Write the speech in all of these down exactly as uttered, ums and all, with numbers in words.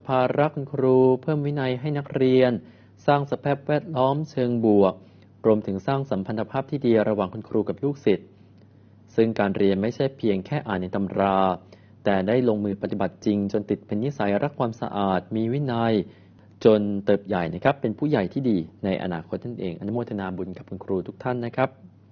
ภาระคุณครูเพิ่มวินัยให้นักเรียนสร้างสภาพแวดล้อมเชิงบวกรวมถึงสร้างสัมพันธภาพที่ดีระหว่างคุณครูกับลูกศิษย์ซึ่งการเรียนไม่ใช่เพียงแค่อ่านในตำราแต่ได้ลงมือปฏิบัติจริงจนติดเป็นนิสัยรักความสะอาดมีวินัยจนเติบใหญ่นะครับเป็นผู้ใหญ่ที่ดีในอนาคตนั่นเองอนุโมทนาบุญกับคุณครูทุกท่านนะครับ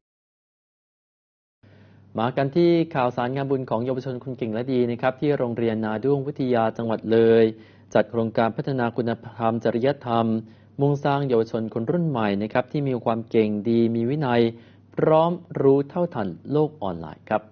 มากันที่ข่าวสารงานบุญของเยาวชนคนเก่งและดีนะครับที่โรงเรียนนาด้วงวิทยาจังหวัดเลยจัดโครงการพัฒนาคุณธรรมจริยธรรมมุ่งสร้างเยาวชนคนรุ่นใหม่นะครับที่มีความเก่งดีมีวินัยพร้อมรู้เท่าทันโลกออนไลน์ครับ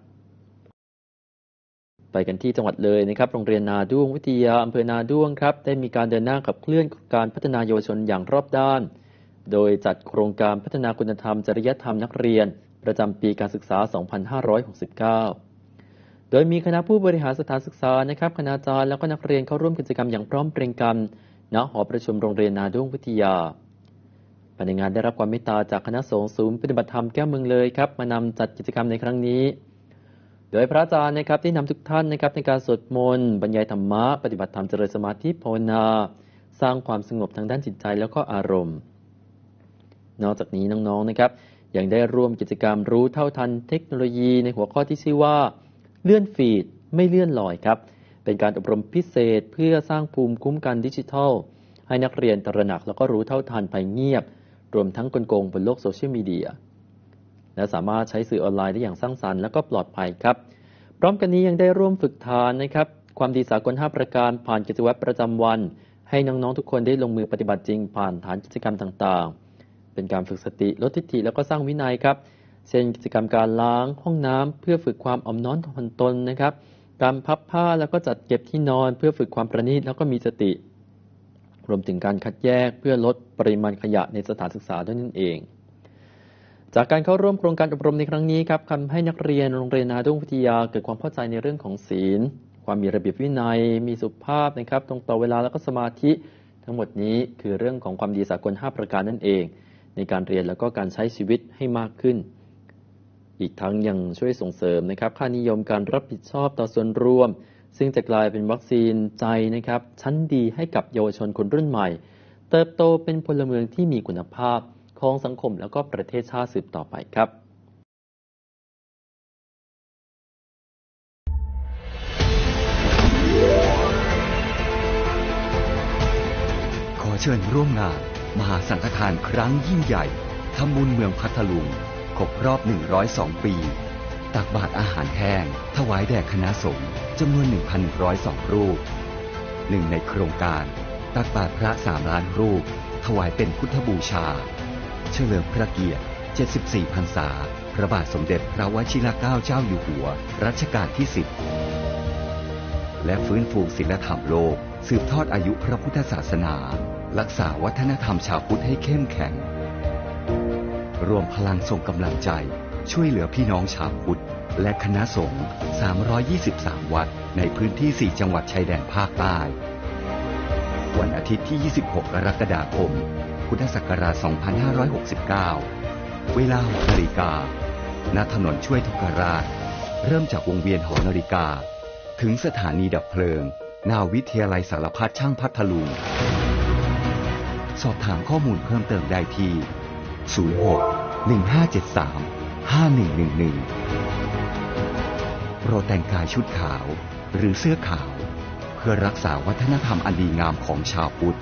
ไปกันที่จังหวัดเลยนะครับโรงเรียนนาด้วงวิทยาอำเภอนาด้วงครับได้มีการเดินหน้าขับเคลื่อนการพัฒนาเยาวชนอย่างรอบด้านโดยจัดโครงการพัฒนาคุณธรรมจริยธรรมนักเรียนประจำปีการศึกษา สองพันห้าร้อยหกสิบเก้า โดยมีคณะผู้บริหารสถานศึกษานะครับคณาจารย์แล้วก็นักเรียนเข้าร่วมกิจกรรมอย่างพร้อมเพรียงกันณหอประชุมโรงเรียนนาด้วงวิทยาภายในงานได้รับความเมตตาจากคณะสงฆ์ศูนย์ปฏิบัติธรรมแก้วเมืองเลยครับมานำจัดกิจกรรมในครั้งนี้โดยพระอาจารย์นะครับที่นำทุกท่านนะครับในการสวดมนต์บรรยายธรรมะปฏิบัติธรรมเจริญสมาธิภาวนาสร้างความสงบทางด้านจิตใจแล้วก็อารมณ์นอกจากนี้น้องๆนะครับยังได้ร่วมกิจกรรมรู้เท่าทันเทคโนโลยีในหัวข้อที่ชื่อว่าเลื่อนฟีดไม่เลื่อนลอยครับเป็นการอบรมพิเศษเพื่อสร้างภูมิคุ้มกันดิจิทัลให้นักเรียนตระหนักแล้วก็รู้เท่าทันภัยเงียบรวมทั้งกลโกงบนโลกโซเชียลมีเดียและสามารถใช้สื่อออนไลน์ได้อย่างสร้างสรรค์และก็ปลอดภัยครับพร้อมกันนี้ยังได้ร่วมฝึกทานนะครับความดีสากลห้าประการผ่านกิจวัตรประจำวันให้น้องๆทุกคนได้ลงมือปฏิบัติจริงผ่านฐานกิจกรรมต่างๆเป็นการฝึกสติลดทิฏฐิแล้วก็สร้างวินัยครับเช่นกิจกรรมการล้างห้องน้ำเพื่อฝึกความอ่อนน้อมถ่อมตนนะครับการพับผ้าแล้วก็จัดเก็บที่นอนเพื่อฝึกความประณีตแล้วก็มีสติรวมถึงการคัดแยกเพื่อลดปริมาณขยะในสถานศึกษาด้วยนั่นเองจากการเข้าร่วมโครงการอบรมในครั้งนี้ครับทำให้นักเรียนโรงเรียนนาด้วงวิทยาเกิดความเข้าใจในเรื่องของศีลความมีระเบียบวินัยมีสุภาพนะครับตรงต่อเวลาแล้วก็สมาธิทั้งหมดนี้คือเรื่องของความดีสากลห้าประการนั่นเองในการเรียนแล้วก็การใช้ชีวิตให้มากขึ้นอีกทั้งยังช่วยส่งเสริมนะครับค่านิยมการรับผิดชอบต่อส่วนรวมซึ่งจะกลายเป็นวัคซีนใจนะครับชั้นดีให้กับเยาวชนคนรุ่นใหม่เติบโตเป็นพลเมืองที่มีคุณภาพของสังคมแล้วก็ประเทศชาติสืบต่อไปครับขอเชิญร่วมงานมหาสังฆทานครั้งยิ่งใหญ่ทำบุญเมืองพัทลุงครบรอบหนึ่งร้อยสองปีตักบาตรอาหารแห้งถวายแด่คณะสงฆ์จำนวน หนึ่งพันหนึ่งร้อยสอง รูปหนึ่งในโครงการตักบาตรพระสามล้านรูปถวายเป็นพุทธบูชาเฉลิมพระเกียรติเจ็ดสิบสี่พรรษาพระบาทสมเด็จพระวชิรเกล้าเจ้าอยู่หัวรัชกาลที่สิบและฟื้นฟูศีลธรรมโลกสืบทอดอายุพระพุทธศาสนารักษาวัฒนธรรมชาวพุทธให้เข้มแข็งรวมพลังส่งกำลังใจช่วยเหลือพี่น้องชาวพุทธและคณะสงฆ์สามร้อยยี่สิบสามวัดในพื้นที่สี่จังหวัดชายแดนภาคใต้วันอาทิตย์ที่ยี่สิบหกกรกฎาคมพุทธศักราชสองพันห้าร้อยหกสิบเก้าเวลา หกนาฬิกาณถนนช่วยทุกราชเริ่มจากวงเวียนหอนาฬิกาถึงสถานีดับเพลิงนาวิทยาลัยสารพัดช่างพัทลุงสอบถามข้อมูลเพิ่มเติมได้ที่ศูนย์ หก หนึ่ง ห้า เจ็ด สาม ห้า หนึ่ง หนึ่ง หนึ่งโปรดแต่งกายชุดขาวหรือเสื้อขาวเพื่อรักษาวัฒนธรรมอันดีงามของชาวพุทธ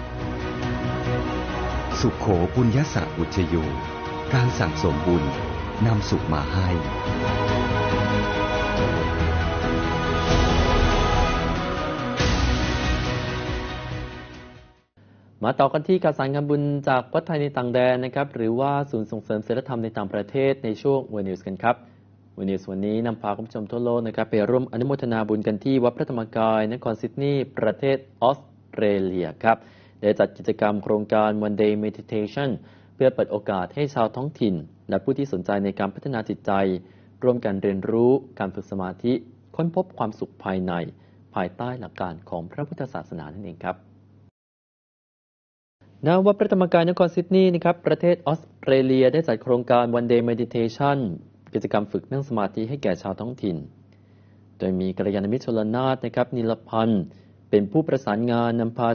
สุขโขปุญญสะอุจโยการสั่งสมบุญนำสุขมาให้มาต่อกันที่การสารงานบุญจากวัดไทยในต่างแดนนะครับหรือว่าศูนย์ส่งเสริมศีลธรรมในต่างประเทศในช่วงเวนิวส์กันครับเวนิวส์วันนี้นำพาคุณผู้ชมทั่วโลกนะครับไปร่วมอนุโมทนาบุญกันที่วัดพระธรรมกายนครซิดนีย์ประเทศออสเตรเลียครับได้จัดกิจกรรมโครงการ One Day Meditation เพื่อเปิดโอกาสให้ชาวท้องถิ่นและผู้ที่สนใจในการพัฒนาจิตใจร่วมกันเรียนรู้การฝึกสมาธิค้นพบความสุขภายในภายใต้หลักการของพระพุทธศาสนานั่นเองครับณ วัดพระธรรมกายนครซิดนีย์นะครับประเทศออสเตรเลียได้จัดโครงการ One Day Meditation กิจกรรมฝึกนั่งสมาธิให้แก่ชาวท้องถิ่นโดยมีกัลยาณมิตรชลนาถนะครับนิลพันธ์เปเป็นผู้ประสานงานนำพา